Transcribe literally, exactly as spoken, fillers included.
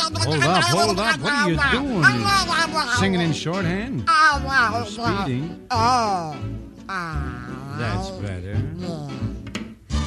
Hold up, hold up. What are you doing? You're singing in shorthand? You're speeding. Oh. That's better.